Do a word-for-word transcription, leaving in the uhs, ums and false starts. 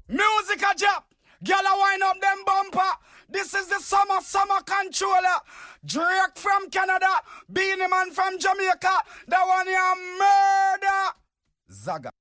Music a drop. Girl a wind up them bumper. This is the summer, summer controller. Drake from Canada. Beanie Man from Jamaica. That one here murder. Zaga.